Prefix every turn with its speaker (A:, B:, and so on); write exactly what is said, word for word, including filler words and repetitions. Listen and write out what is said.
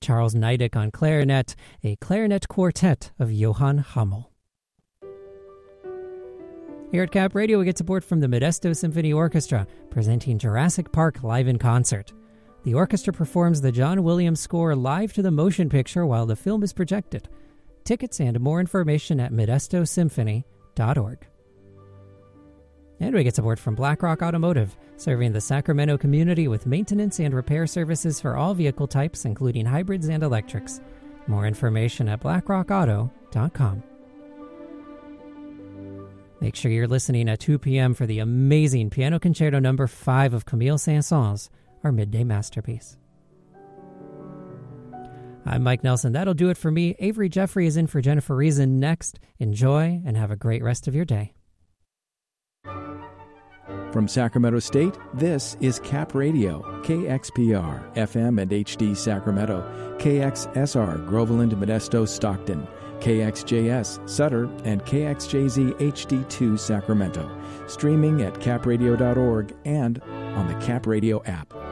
A: Charles Neidick on clarinet, a clarinet quartet of Johann Hummel. Here at Cap Radio, we get support from the Modesto Symphony Orchestra, presenting Jurassic Park live in concert. The orchestra performs the John Williams score live to the motion picture while the film is projected. Tickets and more information at modesto symphony dot org. And we get support from BlackRock Automotive, serving the Sacramento community with maintenance and repair services for all vehicle types, including hybrids and electrics. More information at blackrock auto dot com. Make sure you're listening at two p.m. for the amazing Piano Concerto number five of Camille Saint-Saëns, our midday masterpiece. I'm Mike Nelson. That'll do it for me. Avery Jeffrey is in for Jennifer Reason next. Enjoy and have a great rest of your day.
B: From Sacramento State, this is Cap Radio, K X P R, F M and H D Sacramento, K X S R, Groveland, Modesto, Stockton, K X J S, Sutter, and K X J Z H D two Sacramento. Streaming at cap radio dot org and on the Cap Radio app.